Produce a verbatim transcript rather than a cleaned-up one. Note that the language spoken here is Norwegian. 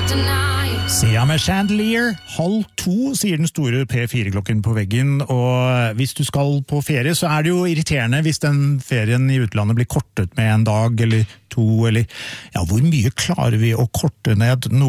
Ja, med Chandelier, halv to, sier den store P fire-klokken på veggen, og hvis du skal på ferie, så er det jo irriterende hvis den ferien i utlandet blir kortet med en dag eller to, eller ja, hvor mye klarer vi å korte ned noe?